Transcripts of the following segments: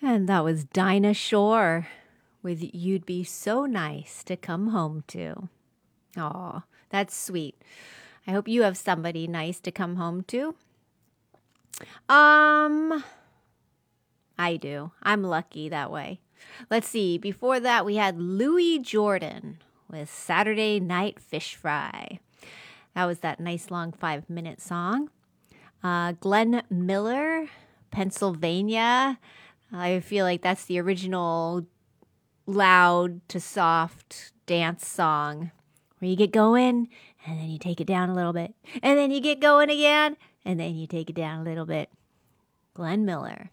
And that was Dinah Shore with You'd Be So Nice to Come Home To. Aw, that's sweet. I hope you have somebody nice to come home to. I do. I'm lucky that way. Let's see. Before that, we had Louis Jordan with Saturday Night Fish Fry. That was that nice long 5-minute song. Glenn Miller, Pennsylvania. I feel like that's the original loud to soft dance song where you get going and then you take it down a little bit. And then you get going again and then you take it down a little bit. Glenn Miller.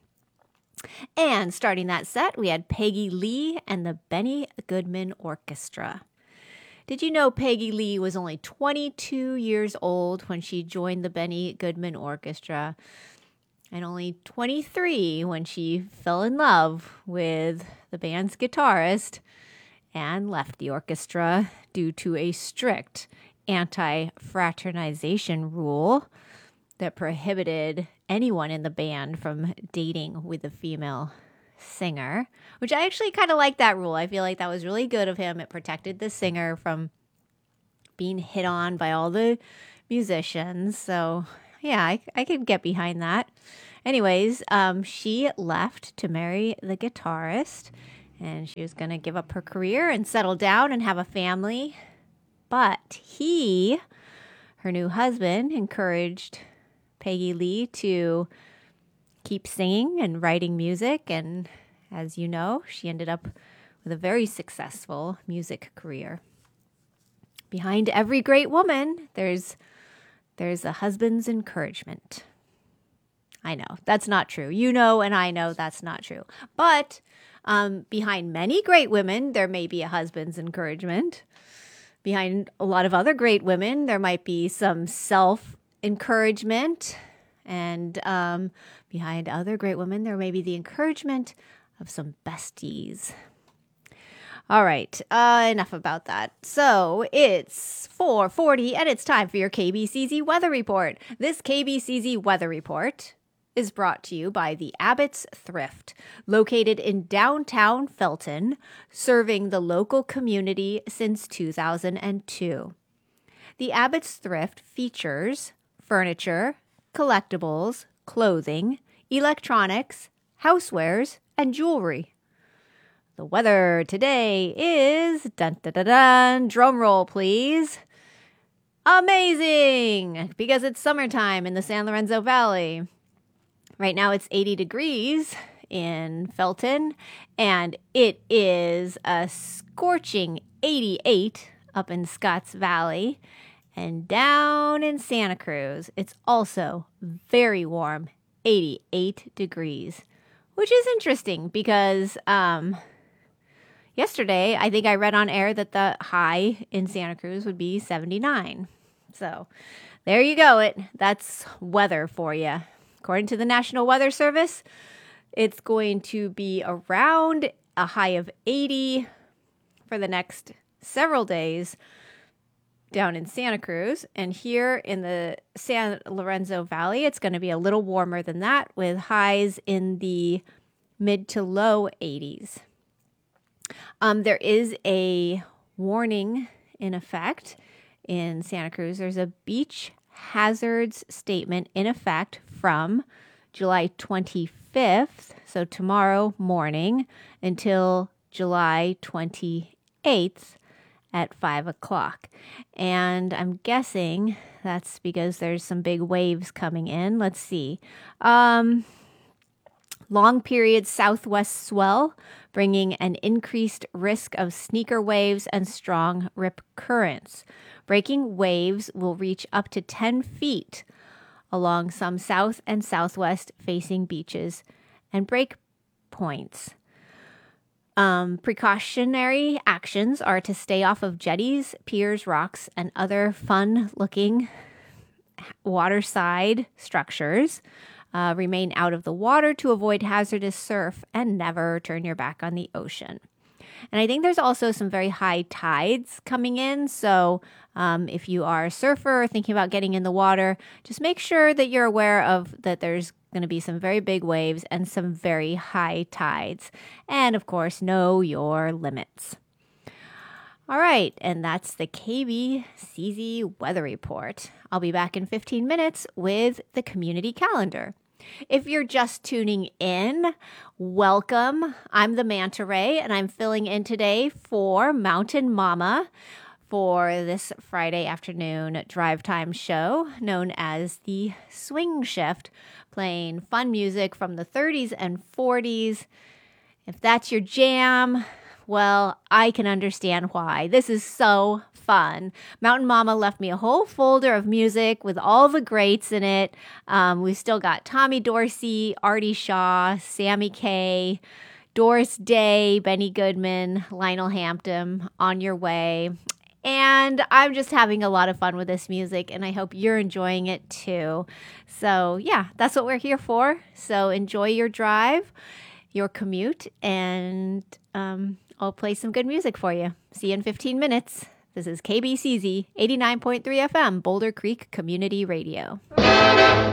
And starting that set, we had Peggy Lee and the Benny Goodman Orchestra. Did you know Peggy Lee was only 22 years old when she joined the Benny Goodman Orchestra, and only 23 when she fell in love with the band's guitarist and left the orchestra due to a strict anti-fraternization rule that prohibited anyone in the band from dating with a female singer, which I actually kind of like that rule. I feel like that was really good of him. It protected the singer from being hit on by all the musicians. So yeah, I could get behind that. Anyways, she left to marry the guitarist, and she was going to give up her career and settle down and have a family. But her new husband, encouraged Peggy Lee to keep singing and writing music. And as you know, she ended up with a very successful music career. Behind every great woman, there's a husband's encouragement. I know that's not true. You know, and I know that's not true. But behind many great women, there may be a husband's encouragement. Behind a lot of other great women, there might be some self-encouragement. And behind other great women, there may be the encouragement of some besties. All right, enough about that. So it's 4:40 and it's time for your KBCZ weather report. This KBCZ weather report is brought to you by the Abbott's Thrift, located in downtown Felton, serving the local community since 2002. The Abbott's Thrift features furniture, collectibles, clothing, electronics, housewares, and jewelry. The weather today is, dun dun dun dun, drum roll please, amazing, because it's summertime in the San Lorenzo Valley. Right now it's 80 degrees in Felton, and it is a scorching 88 up in Scotts Valley. And down in Santa Cruz, it's also very warm, 88 degrees, which is interesting because yesterday I think I read on air that the high in Santa Cruz would be 79. So there you go. That's weather for you. According to the National Weather Service, it's going to be around a high of 80 for the next several days down in Santa Cruz. And here in the San Lorenzo Valley, it's going to be a little warmer than that, with highs in the mid to low 80s. There is a warning in effect in Santa Cruz. There's a beach hazards statement in effect from July 25th, so tomorrow morning, until July 28th at 5 o'clock. And I'm guessing that's because there's some big waves coming in. Let's see. Long period southwest swell, bringing an increased risk of sneaker waves and strong rip currents. Breaking waves will reach up to 10 feet along some south and southwest facing beaches and break points. Precautionary actions are to stay off of jetties, piers, rocks, and other fun-looking waterside structures. Remain out of the water to avoid hazardous surf, and never turn your back on the ocean. And I think there's also some very high tides coming in. So if you are a surfer or thinking about getting in the water, just make sure that you're aware of that there's Going to be some very big waves and some very high tides. And of course, know your limits. All right, and that's the KBCZ weather report. I'll be back in 15 minutes with the community calendar. If you're just tuning in, welcome. I'm the Manta Ray, and I'm filling in today for Mountain Mama for this Friday afternoon drive time show known as the Swing Shift, playing fun music from the 30s and 40s. If that's your jam, well, I can understand why. This is so fun. Mountain Mama left me a whole folder of music with all the greats in it. We've still got Tommy Dorsey, Artie Shaw, Sammy Kaye, Doris Day, Benny Goodman, Lionel Hampton, On Your Way. And I'm just having a lot of fun with this music, and I hope you're enjoying it too. So yeah, that's what we're here for. So enjoy your drive, your commute, and I'll play some good music for you. See you in 15 minutes. This is KBCZ 89.3 FM, Boulder Creek Community Radio.